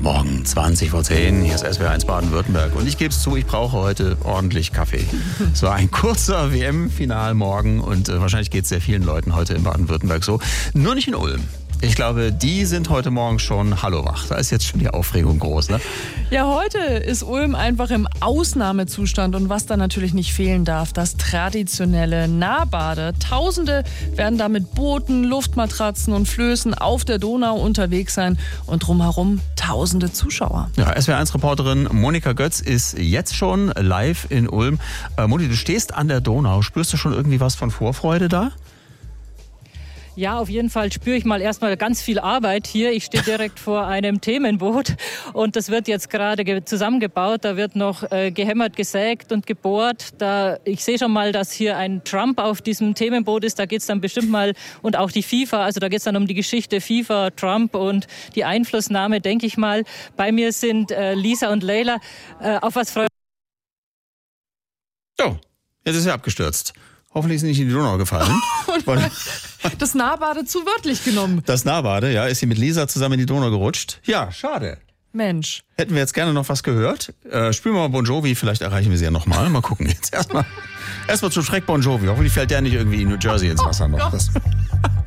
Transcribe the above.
Sonntagmorgen, 20 vor 10, hier ist SWR1 Baden-Württemberg. Und ich gebe es zu, ich brauche heute ordentlich Kaffee. Es war ein kurzer WM-Finalmorgen und wahrscheinlich geht es sehr vielen Leuten heute in Baden-Württemberg so. Nur nicht in Ulm. Ich glaube, die sind heute Morgen schon hallowach. Da ist jetzt schon die Aufregung groß, ne? Ja, heute ist Ulm einfach im Ausnahmezustand. Und was da natürlich nicht fehlen darf, das traditionelle Nahbade. Tausende werden da mit Booten, Luftmatratzen und Flößen auf der Donau unterwegs sein. Und drumherum tausende Zuschauer. Ja, SWR1-Reporterin Monika Götz ist jetzt schon live in Ulm. Moni, du stehst an der Donau. Spürst du schon irgendwie was von Vorfreude da? Ja, auf jeden Fall spüre ich mal erstmal ganz viel Arbeit hier. Ich stehe direkt vor einem Themenboot und das wird jetzt gerade zusammengebaut. Da wird noch gehämmert, gesägt und gebohrt. Ich sehe schon mal, dass hier ein Trump auf diesem Themenboot ist. Da geht es dann bestimmt mal, und auch die FIFA, also da geht es dann um die Geschichte FIFA, Trump und die Einflussnahme, denke ich mal. Bei mir sind Lisa und Leila. Auf was freut Oh, jetzt ist er abgestürzt. Hoffentlich ist sie nicht in die Donau gefallen. Das Nahbade zu wörtlich genommen. Das Nahbade, ja, ist sie mit Lisa zusammen in die Donau gerutscht. Ja, schade. Mensch. Hätten wir jetzt gerne noch was gehört. Spielen wir mal Bon Jovi, vielleicht erreichen wir sie ja nochmal. Mal gucken jetzt. Erstmal zum Schreck Bon Jovi. Hoffentlich fällt der nicht irgendwie in New Jersey ins Wasser noch.